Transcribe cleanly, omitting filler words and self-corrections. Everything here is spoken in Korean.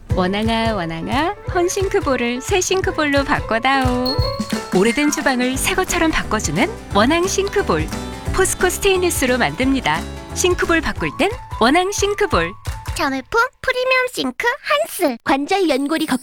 원앙아 원앙아 헌싱크볼을 새 싱크볼로 바꿔다오. 오래된 주방을 새 것처럼 바꿔주는 원앙 싱크볼. 포스코 스테인리스로 만듭니다. 싱크볼 바꿀 땐 원앙 싱크볼. 자매품 프리미엄 싱크 한스 관절 연골이